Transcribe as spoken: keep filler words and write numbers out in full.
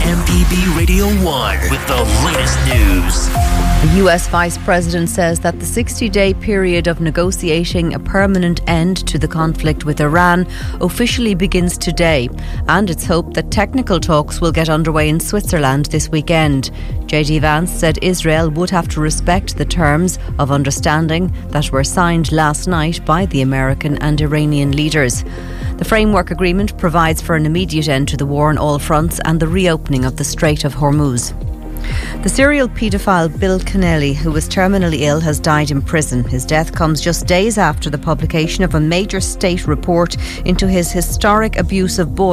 M P B Radio one with the latest news. The U S Vice President says that the sixty-day period of negotiating a permanent end to the conflict with Iran officially begins today, and it's hoped that technical talks will get underway in Switzerland this weekend. J D Vance said Israel would have to respect the terms of understanding that were signed last night by the American and Iranian leaders. The framework agreement provides for an immediate end to the war on all fronts and the reopening of the Strait of Hormuz. The serial paedophile Bill Kennelly, who was terminally ill, has died in prison. His death comes just days after the publication of a major state report into his historic abuse of boys.